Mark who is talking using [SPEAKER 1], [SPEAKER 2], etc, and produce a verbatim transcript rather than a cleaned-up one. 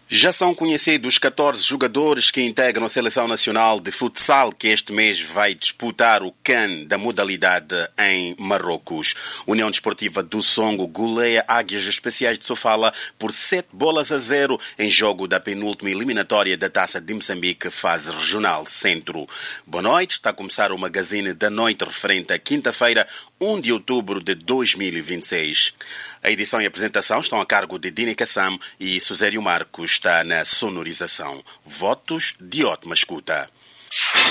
[SPEAKER 1] Já são conhecidos catorze jogadores que integram a Seleção Nacional de Futsal, que este mês vai disputar o CAN da modalidade em Marrocos. União Desportiva do Songo goleia Águias Especiais de Sofala por sete bolas a zero em jogo da penúltima eliminatória da Taça de Moçambique, fase regional centro. Boa noite, está a começar o Magazine da Noite referente à quinta-feira, primeiro de outubro de dois mil e vinte e seis. A edição e a apresentação estão a cargo de Dini Kassam e Susério Marcos está na sonorização. Votos de ótima escuta.